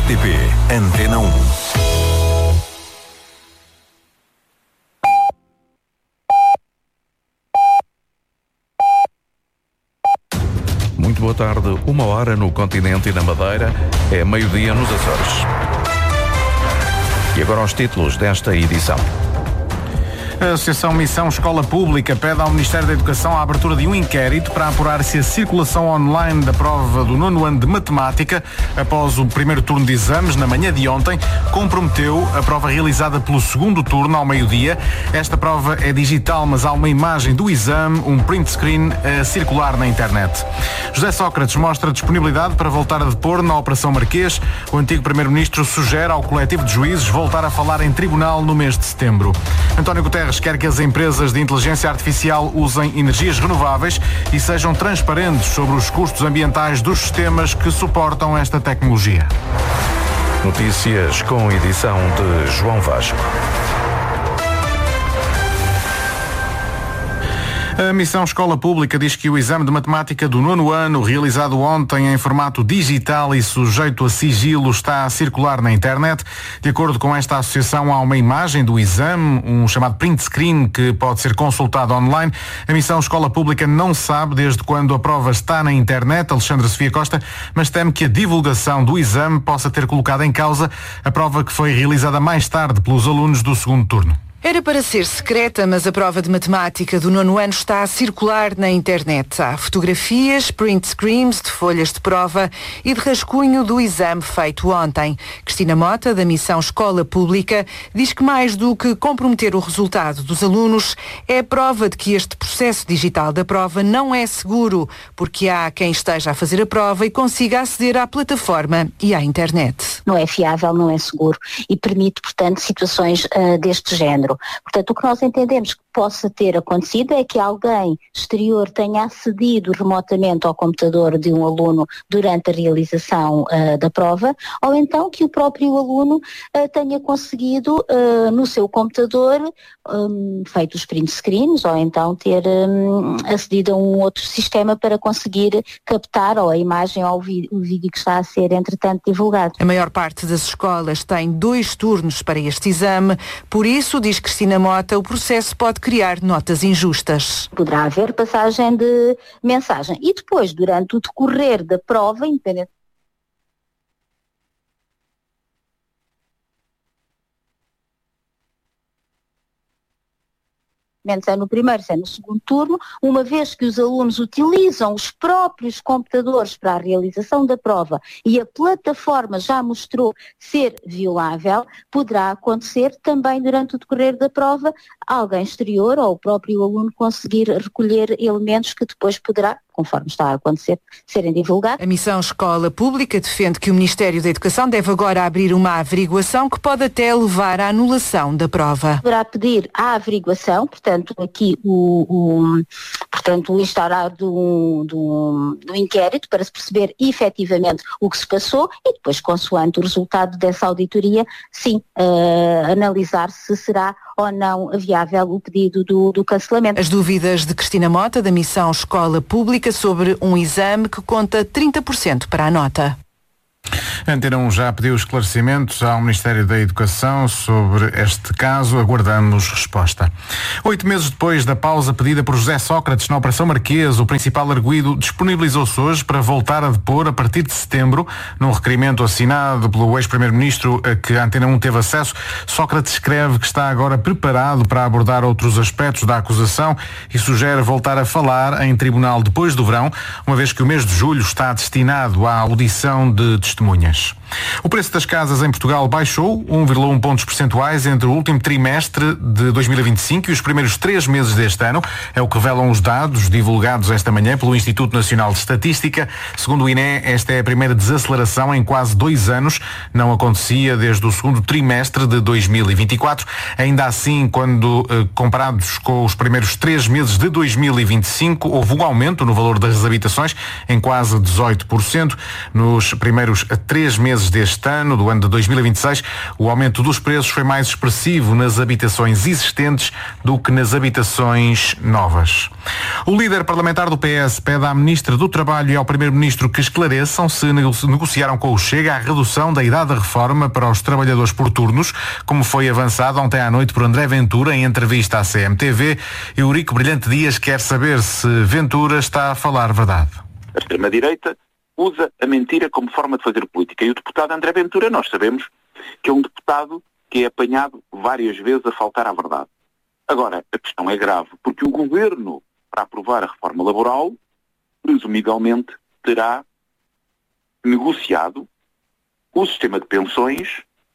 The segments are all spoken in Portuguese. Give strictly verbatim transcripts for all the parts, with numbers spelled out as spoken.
R T P Antena um. Muito boa tarde, uma hora no continente e na Madeira, é meio-dia nos Açores. E agora os títulos desta edição. A Associação Missão Escola Pública pede ao Ministério da Educação a abertura de um inquérito para apurar se a circulação online da prova do nono ano de Matemática, após o primeiro turno de exames, na manhã de ontem, comprometeu a prova realizada pelo segundo turno, ao meio-dia. Esta prova é digital, mas há uma imagem do exame, um print screen, a circular na internet. José Sócrates mostra disponibilidade para voltar a depor na Operação Marquês. O antigo Primeiro-Ministro sugere ao coletivo de juízes voltar a falar em tribunal no mês de setembro. António Guterres quer que as empresas de inteligência artificial usem energias renováveis e sejam transparentes sobre os custos ambientais dos sistemas que suportam esta tecnologia. Notícias com edição de João Vasco. A Missão Escola Pública diz que o exame de matemática do nono ano, realizado ontem em formato digital e sujeito a sigilo, está a circular na internet. De acordo com esta associação, há uma imagem do exame, um chamado print screen, que pode ser consultado online. A Missão Escola Pública não sabe desde quando a prova está na internet, Alexandra Sofia Costa, mas teme que a divulgação do exame possa ter colocado em causa a prova que foi realizada mais tarde pelos alunos do segundo turno. Era para ser secreta, mas a prova de matemática do nono ano está a circular na internet. Há fotografias, print screens de folhas de prova e de rascunho do exame feito ontem. Cristina Mota, da Missão Escola Pública, diz que mais do que comprometer o resultado dos alunos, é a prova de que este processo digital da prova não é seguro, porque há quem esteja a fazer a prova e consiga aceder à plataforma e à internet. Não é fiável, não é seguro e permite, portanto, situações uh, deste género. Portanto, o que nós entendemos que possa ter acontecido é que alguém exterior tenha acedido remotamente ao computador de um aluno durante a realização uh, da prova, ou então que o próprio aluno uh, tenha conseguido uh, no seu computador um, feito os print screens, ou então ter um, acedido a um outro sistema para conseguir captar ou a imagem ou o vídeo, o vídeo que está a ser entretanto divulgado. A maior parte das escolas tem dois turnos para este exame, por isso, diz Cristina Mota, o processo pode criar notas injustas. Poderá haver passagem de mensagem e depois, durante o decorrer da prova, independente se é no primeiro, se é no segundo turno, uma vez que os alunos utilizam os próprios computadores para a realização da prova e a plataforma já mostrou ser violável, poderá acontecer também durante o decorrer da prova alguém exterior ou o próprio aluno conseguir recolher elementos que depois poderá, conforme está a acontecer, serem divulgados. A Missão Escola Pública defende que o Ministério da Educação deve agora abrir uma averiguação que pode até levar à anulação da prova. Poderá pedir a averiguação, portanto, aqui o, o, portanto, o instaurar de um, de, um, de um inquérito para se perceber efetivamente o que se passou e depois, consoante o resultado dessa auditoria, sim, uh, analisar se será ou não viável o pedido do, do cancelamento. As dúvidas de Cristina Mota, da Missão Escola Pública, sobre um exame que conta trinta por cento para a nota. A Antena um já pediu esclarecimentos ao Ministério da Educação sobre este caso. Aguardamos resposta. Oito meses depois da pausa pedida por José Sócrates na Operação Marquês, o principal arguido disponibilizou-se hoje para voltar a depor a partir de setembro, num requerimento assinado pelo ex-primeiro-ministro a que a Antena um teve acesso. Sócrates escreve que está agora preparado para abordar outros aspectos da acusação e sugere voltar a falar em tribunal depois do verão, uma vez que o mês de julho está destinado à audição de testemunhas. O preço das casas em Portugal baixou um vírgula um pontos percentuais entre o último trimestre de dois mil e vinte e cinco e os primeiros três meses deste ano. É o que revelam os dados divulgados esta manhã pelo Instituto Nacional de Estatística. Segundo o I N E, esta é a primeira desaceleração em quase dois anos. Não acontecia desde o segundo trimestre de dois mil e vinte e quatro. Ainda assim, quando eh, comparados com os primeiros três meses de dois mil e vinte e cinco, houve um aumento no valor das habitações em quase dezoito por cento. Nos primeiros três meses meses deste ano, do ano de dois mil e vinte e seis, o aumento dos preços foi mais expressivo nas habitações existentes do que nas habitações novas. O líder parlamentar do P S pede à Ministra do Trabalho e ao Primeiro-Ministro que esclareçam se negociaram com o Chega a redução da idade da reforma para os trabalhadores por turnos, como foi avançado ontem à noite por André Ventura em entrevista à C M T V. Eurico Brilhante Dias quer saber se Ventura está a falar verdade. A extrema-direita usa a mentira como forma de fazer política. E o deputado André Ventura, nós sabemos que é um deputado que é apanhado várias vezes a faltar à verdade. Agora, a questão é grave, porque o Governo, para aprovar a reforma laboral, presumivelmente terá negociado o sistema de pensões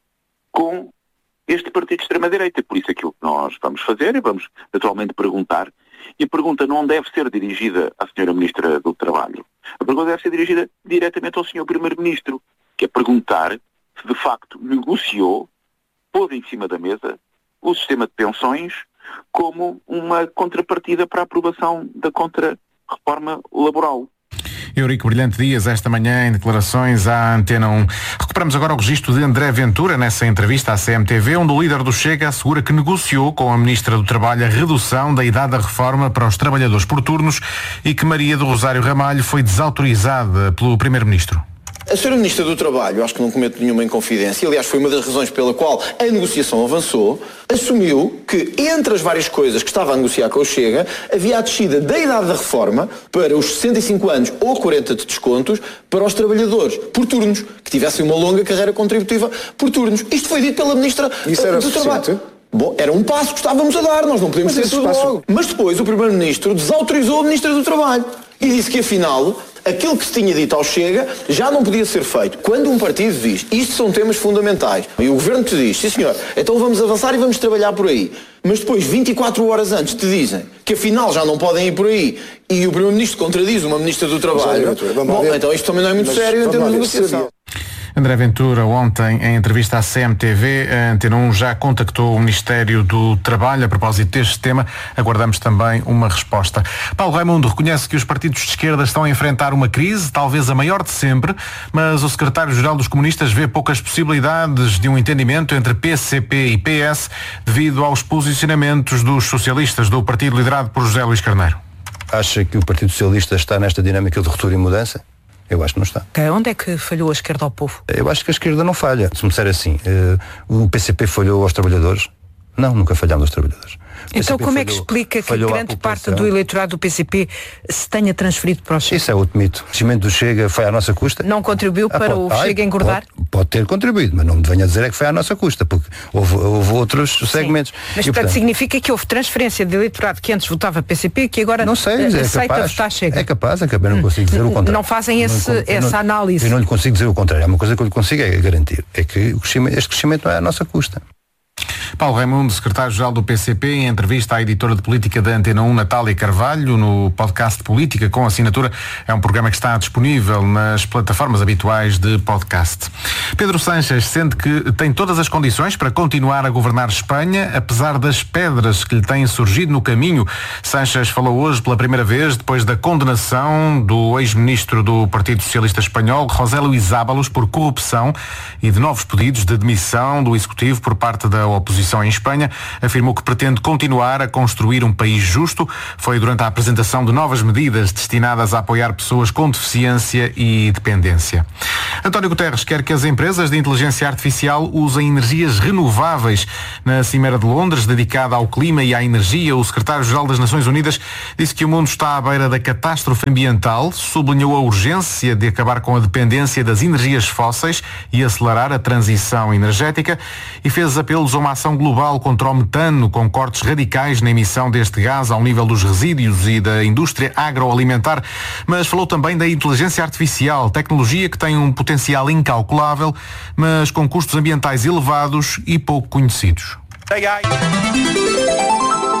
com este partido de extrema-direita. Por isso aquilo que nós vamos fazer é, vamos naturalmente perguntar, e a pergunta não deve ser dirigida à senhora Ministra do Trabalho. A pergunta deve ser dirigida diretamente ao senhor Primeiro-Ministro, que é perguntar se de facto negociou, pôs em cima da mesa, o sistema de pensões como uma contrapartida para a aprovação da contra-reforma laboral. Eurico Brilhante Dias, esta manhã, em declarações à Antena um. Recuperamos agora o registro de André Ventura nessa entrevista à C M T V, onde o líder do Chega assegura que negociou com a Ministra do Trabalho a redução da idade da reforma para os trabalhadores por turnos e que Maria do Rosário Ramalho foi desautorizada pelo Primeiro-Ministro. A senhora Ministra do Trabalho, acho que não cometo nenhuma inconfidência, aliás foi uma das razões pela qual a negociação avançou, assumiu que entre as várias coisas que estava a negociar com o Chega, havia a descida da idade da reforma para os sessenta e cinco anos ou quarenta de descontos para os trabalhadores por turnos, que tivessem uma longa carreira contributiva por turnos. Isto foi dito pela Ministra Isso era do suficiente? Trabalho. Bom, era um passo que estávamos a dar, nós não podemos ter tudo passo... logo. Mas depois o Primeiro-Ministro desautorizou a Ministra do Trabalho e disse que afinal aquilo que se tinha dito ao Chega já não podia ser feito. Quando um partido diz, isto são temas fundamentais, e o Governo te diz, sim senhor, então vamos avançar e vamos trabalhar por aí. Mas depois, vinte e quatro horas antes, te dizem que afinal já não podem ir por aí e o Primeiro-Ministro contradiz uma Ministra do Trabalho. Bom, então isto também não é muito sério em termos de negociação. André Ventura, ontem, em entrevista à C M T V, a Antena um já contactou o Ministério do Trabalho a propósito deste tema. Aguardamos também uma resposta. Paulo Raimundo reconhece que os partidos de esquerda estão a enfrentar uma crise, talvez a maior de sempre, mas o secretário-geral dos comunistas vê poucas possibilidades de um entendimento entre P C P e P S devido aos posicionamentos dos socialistas do partido liderado por José Luís Carneiro. Acha que o Partido Socialista está nesta dinâmica de ruptura e mudança? Eu acho que não está. Onde é que falhou a esquerda ao povo? Eu acho que a esquerda não falha. Se me disser assim, uh, o P C P falhou aos trabalhadores? Não, nunca falhamos aos trabalhadores. Então como é que explica que grande parte do eleitorado do P C P se tenha transferido para o Chega? Isso é outro mito. O crescimento do Chega foi à nossa custa. Não contribuiu ah, para pode, o Chega ai, engordar? Pode, pode ter contribuído, mas não me venha dizer é que foi à nossa custa, porque houve, houve outros Sim. segmentos. Mas e, portanto significa que houve transferência de eleitorado que antes votava P C P que agora não sei, aceita é capaz, votar Chega? É capaz, é capaz, eu não consigo dizer o contrário. Não fazem esse, não, essa não, análise? Eu não lhe consigo dizer o contrário. É uma coisa que eu lhe consigo é garantir. É que o crescimento, este crescimento não é à nossa custa. Paulo Raimundo, secretário-geral do P C P, em entrevista à editora de política da Antena um, Natália Carvalho, no podcast Política com Assinatura. É um programa que está disponível nas plataformas habituais de podcast. Pedro Sánchez sente que tem todas as condições para continuar a governar Espanha, apesar das pedras que lhe têm surgido no caminho. Sánchez falou hoje pela primeira vez, depois da condenação do ex-ministro do Partido Socialista Espanhol, José Luís Ábalos, por corrupção e de novos pedidos de demissão do Executivo por parte da oposição em Espanha. Afirmou que pretende continuar a construir um país justo. Foi durante a apresentação de novas medidas destinadas a apoiar pessoas com deficiência e dependência. António Guterres quer que as empresas de inteligência artificial usem energias renováveis. Na Cimeira de Londres, dedicada ao clima e à energia, o secretário-geral das Nações Unidas disse que o mundo está à beira da catástrofe ambiental, sublinhou a urgência de acabar com a dependência das energias fósseis e acelerar a transição energética e fez apelos a uma ação global contra o metano, com cortes radicais na emissão deste gás ao nível dos resíduos e da indústria agroalimentar, mas falou também da inteligência artificial, tecnologia que tem um potencial incalculável, mas com custos ambientais elevados e pouco conhecidos.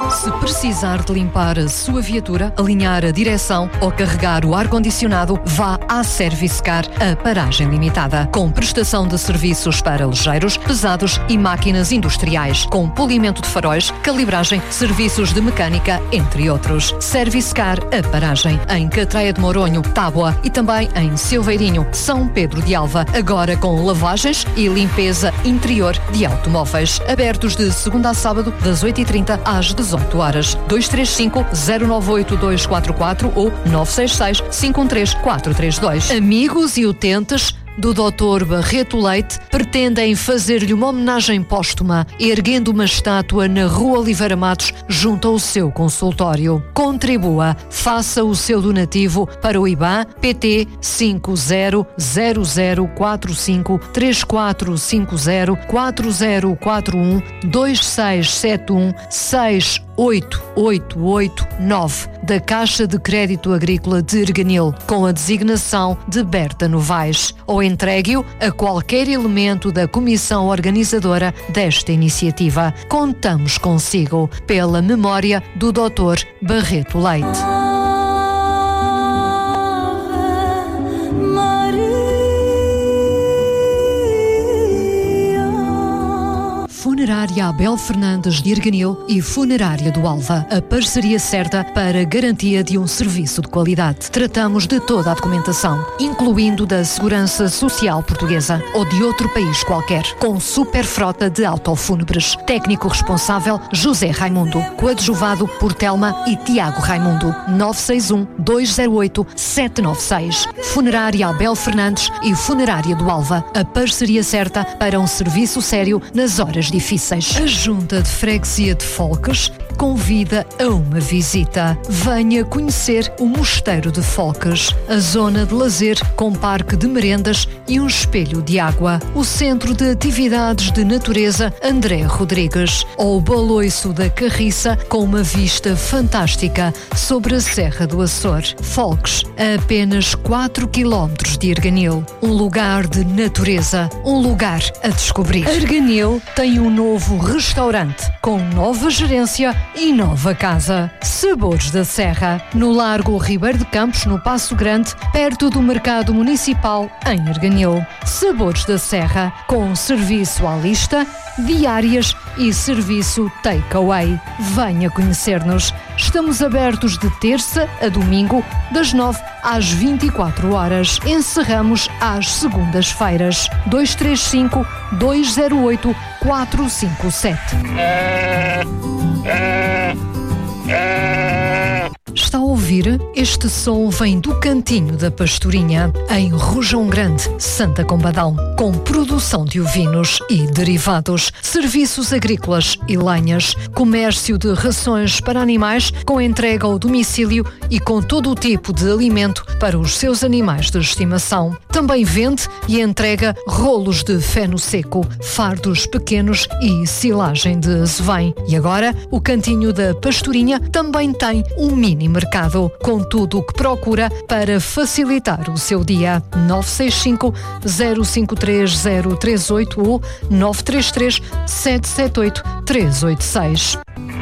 Se precisar de limpar a sua viatura, alinhar a direção ou carregar o ar-condicionado, vá à Service Car, a paragem limitada. Com prestação de serviços para ligeiros, pesados e máquinas industriais, com polimento de faróis, calibragem, serviços de mecânica, entre outros. Service Car, a paragem, em Catreia de Moronho, Tábua e também em Silveirinho, São Pedro de Alva, agora com lavagens e limpeza interior de automóveis. Abertos de segunda a sábado, das oito e trinta às dezoito horas. dois três cinco, zero nove oito dois quatro quatro ou nove seis seis, cinco um três, quatro três dois. Amigos e utentes do doutor Barreto Leite pretendem fazer-lhe uma homenagem póstuma, erguendo uma estátua na Rua Oliveira Matos, junto ao seu consultório. Contribua, faça o seu donativo para o I B A N P T cinco zero zero zero quatro cinco três quatro cinco zero quatro zero quatro um dois seis sete um seis oito oito oito nove da Caixa de Crédito Agrícola de Erganil, com a designação de Berta Novaes, ou entregue-o a qualquer elemento da comissão organizadora desta iniciativa. Contamos consigo, pela memória do doutor Barreto Leite. Funerária Abel Fernandes de Erganil e Funerária do Alva, a parceria certa para a garantia de um serviço de qualidade. Tratamos de toda a documentação, incluindo da Segurança Social Portuguesa ou de outro país qualquer, com super frota de autofúnebres. Técnico responsável José Raimundo, coadjuvado por Telma e Tiago Raimundo. nove seis um, dois zero oito, sete nove seis. Funerária Abel Fernandes e Funerária do Alva, a parceria certa para um serviço sério nas horas difíceis. A Junta de Freguesia de Folques convida a uma visita. Venha conhecer o Mosteiro de Folques, a zona de lazer com parque de merendas e um espelho de água, o Centro de Atividades de Natureza André Rodrigues, ou o Baloiço da Carriça, com uma vista fantástica sobre a Serra do Açor. Folques, a apenas quatro quilómetros de Erganil. Um lugar de natureza, um lugar a descobrir. Erganil tem um novo restaurante, com nova gerência e nova casa. Sabores da Serra, no Largo Ribeiro de Campos, no Passo Grande, perto do Mercado Municipal, em Erganil. Sabores da Serra, com serviço à lista, diárias e serviço takeaway. Venha conhecer-nos. Estamos abertos de terça a domingo, das nove às vinte e quatro horas. Encerramos às segundas-feiras. dois três cinco, dois zero oito, quatro cinco sete. Está a ouvir? Este som vem do Cantinho da Pastorinha, em Rojão Grande, Santa Combadão, com produção de ovinos e derivados, serviços agrícolas e lenhas, comércio de rações para animais com entrega ao domicílio e com todo o tipo de alimento para os seus animais de estimação. Também vende e entrega rolos de feno seco, fardos pequenos e silagem de azevém. E agora, o Cantinho da Pastorinha também tem um mini mercado, com tudo o que procura para facilitar o seu dia. nove seis cinco, zero cinco três zero três oito ou nove três três, sete sete oito, três oito seis.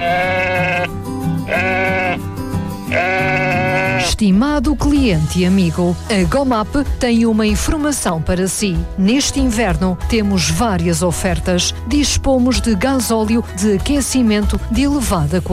Estimado cliente e amigo, a Gomap tem uma informação para si. Neste inverno temos várias ofertas. Dispomos de gasóleo de aquecimento de elevada qualidade.